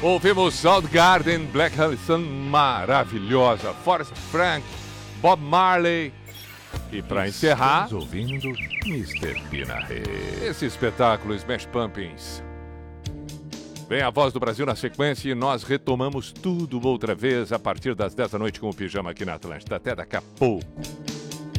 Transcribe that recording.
Ouvimos Soundgarden, Black Hudson, maravilhosa. Forrest Frank, Bob Marley. E para encerrar, Estamos ouvindo Mr. P na rede. Esse espetáculo, Smash Pumpkins. Vem a Voz do Brasil na sequência e nós retomamos tudo outra vez a partir das 10 da noite com o Pijama aqui na Atlântida. Até daqui a pouco.